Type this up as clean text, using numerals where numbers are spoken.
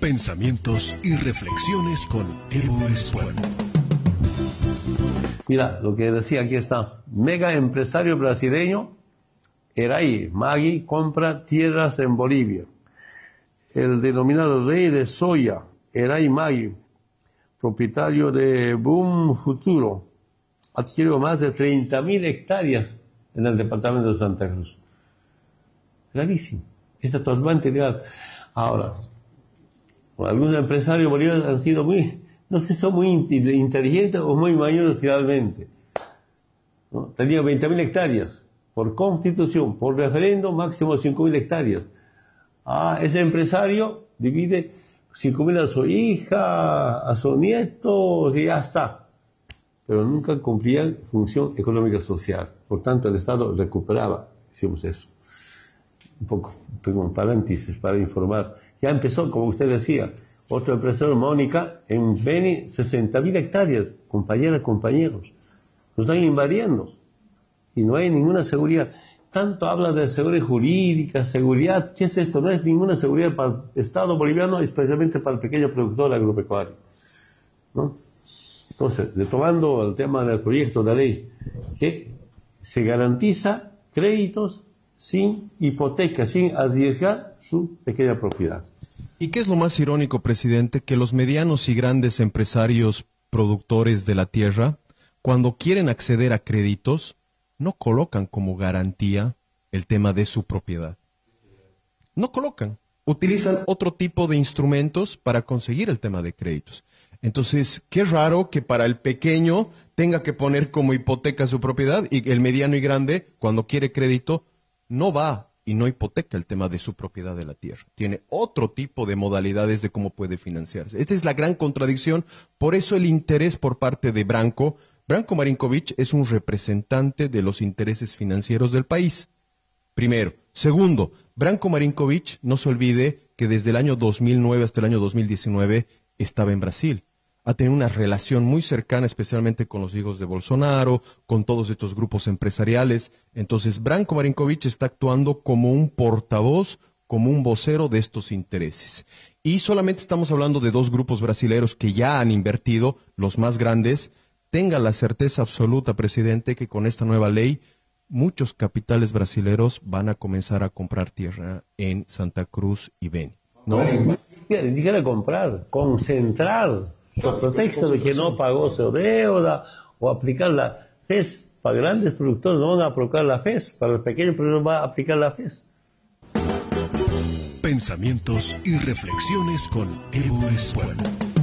Pensamientos y reflexiones con Evo Espuel. Mira, lo que decía aquí está. Mega empresario brasileño, Eray Magui, compra tierras en Bolivia. El denominado rey de soya, Eray Magui, propietario de Boom Futuro, adquirió más de 30.000 hectáreas en el departamento de Santa Cruz. Gravísimo. Esta totalmente legal. Ahora, algunos empresarios bolivianos han sido muy, no sé, son muy inteligentes o muy mayores finalmente, ¿no? Tenía 20.000 hectáreas. Por constitución, por referendo, máximo 5.000 hectáreas. Ese empresario divide 5.000 a su hija, a sus nietos y ya está. Pero nunca cumplían función económica social. Por tanto, el Estado recuperaba, hicimos eso. Un poco, tengo un paréntesis para informar. Ya empezó, como usted decía, otro empresario, Mónica, en Beni, 60.000 hectáreas, compañeros. Nos están invadiendo y no hay ninguna seguridad. Tanto habla de seguridad jurídica, seguridad, ¿qué es esto? No es ninguna seguridad para el Estado boliviano, especialmente para el pequeño productor agropecuario, ¿no? Entonces, retomando el tema del proyecto de ley, que se garantiza créditos sin hipoteca, sin arriesgar su pequeña propiedad. ¿Y qué es lo más irónico, presidente? Que los medianos y grandes empresarios productores de la tierra, cuando quieren acceder a créditos, no colocan como garantía el tema de su propiedad. No colocan. Utilizan otro tipo de instrumentos para conseguir el tema de créditos. Entonces, qué raro que para el pequeño tenga que poner como hipoteca su propiedad y el mediano y grande, cuando quiere crédito, no va y no hipoteca el tema de su propiedad de la tierra. Tiene otro tipo de modalidades de cómo puede financiarse. Esa es la gran contradicción. Por eso el interés por parte de Branko Marinković es un representante de los intereses financieros del país. Primero. Segundo, Branko Marinković, no se olvide que desde el año 2009 hasta el año 2019 estaba en Brasil. Ha tenido una relación muy cercana, especialmente con los hijos de Bolsonaro, con todos estos grupos empresariales. Entonces, Branko Marinković está actuando como un portavoz, como un vocero de estos intereses. Y solamente estamos hablando de dos grupos brasileños que ya han invertido, los más grandes. Tenga la certeza absoluta, presidente, que con esta nueva ley muchos capitales brasileños van a comenzar a comprar tierra en Santa Cruz y Beni, ¿no? Ni siquiera comprar, concentrar, por pretexto de que no pagó su deuda, o aplicar la FES. Para grandes productores no van a aplicar la FES, para el pequeño productor va a aplicar la FES. Pensamientos y reflexiones con Evo Espuel.